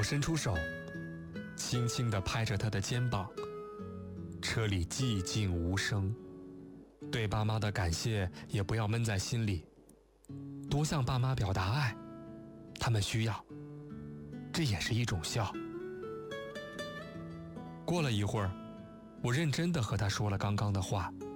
伸出手，轻轻地拍着他的肩膀。车里寂静无声，对爸妈的感谢也不要闷在心里，多向爸妈表达爱，他们需要，这也是一种笑。过了一会儿，我认真地和他说了刚刚的话，